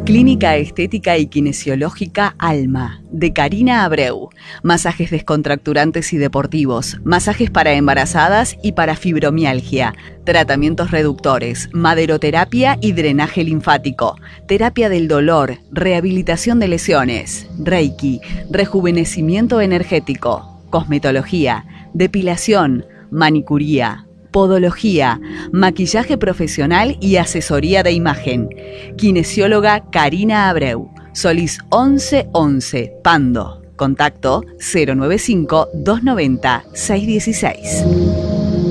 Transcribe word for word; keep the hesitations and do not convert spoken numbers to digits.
Clínica Estética y Kinesiológica Alma, de Karina Abreu. Masajes descontracturantes y deportivos, masajes para embarazadas y para fibromialgia, tratamientos reductores, maderoterapia y drenaje linfático, terapia del dolor, rehabilitación de lesiones, reiki, rejuvenecimiento energético, cosmetología, depilación, manicuría, podología, maquillaje profesional y asesoría de imagen. Kinesióloga Karina Abreu, Solís once once, Pando. Contacto cero nueve cinco, dos nueve cero, seis uno seis.